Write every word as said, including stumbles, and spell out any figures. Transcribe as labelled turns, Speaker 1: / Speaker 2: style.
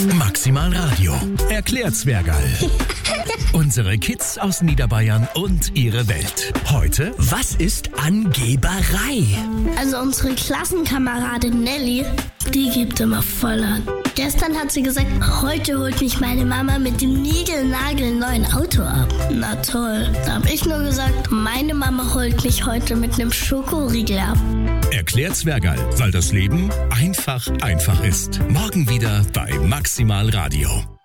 Speaker 1: Maximal Radio. Erklärt Zwergerl. Unsere Kids aus Niederbayern und ihre Welt. Heute, was ist Angeberei?
Speaker 2: Also unsere Klassenkameradin Nelly, die gibt immer voll an. Gestern hat sie gesagt, heute holt mich meine Mama mit dem niegelnagelneuen Auto ab. Na toll. Da habe ich nur gesagt, meine Mama holt mich heute mit einem Schokoriegel ab.
Speaker 1: Erklärt Zwergerl, weil das Leben einfach einfach ist. Morgen wieder bei Maximal Radio.